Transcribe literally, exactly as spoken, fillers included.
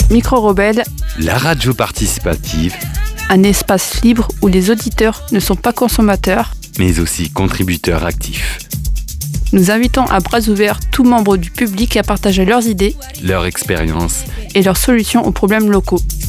Micro-Rebelle, la radio participative, un espace libre où les auditeurs ne sont pas consommateurs, mais aussi contributeurs actifs. Nous invitons à bras ouverts tous membres du public à partager leurs idées, leur expérience et leurs solutions aux problèmes locaux.